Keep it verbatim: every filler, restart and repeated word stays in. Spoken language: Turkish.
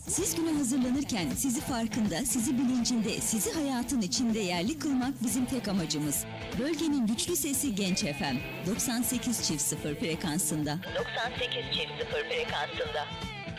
Siz güne hazırlanırken sizi farkında, sizi bilincinde, sizi hayatın içinde yerli kılmak bizim tek amacımız. Bölgenin güçlü sesi Genç F M. doksan sekiz çift sıfır frekansında. doksan sekiz çift sıfır frekansında.